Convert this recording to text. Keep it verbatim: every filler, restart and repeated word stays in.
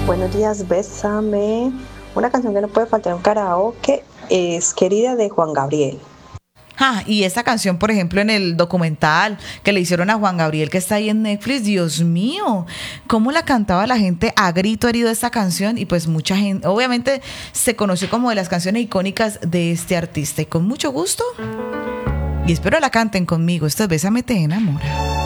Buenos días, Bésame. Una canción que no puede faltar en un karaoke es Querida de Juan Gabriel. Ah, y esa canción, por ejemplo, en el documental que le hicieron a Juan Gabriel, que está ahí en Netflix, Dios mío, cómo la cantaba la gente a grito herido esta canción. Y pues mucha gente, obviamente, se conoció como de las canciones icónicas de este artista. Y con mucho gusto, y espero la canten conmigo. Esto es Bésame te enamora.